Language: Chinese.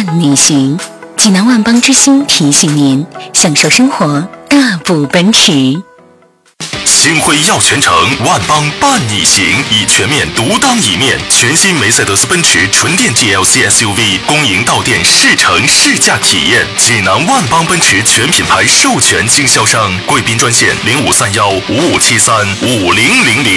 伴你行。济南万邦之星提醒您，享受生活，大步奔驰。 星辉耀全城，万邦伴你行，以全面独当一面。全新梅赛德斯奔驰纯电 GLC SUV 恭迎到店试乘试驾体验。济南万邦奔驰全品牌授权经销商，贵宾专线053155735000。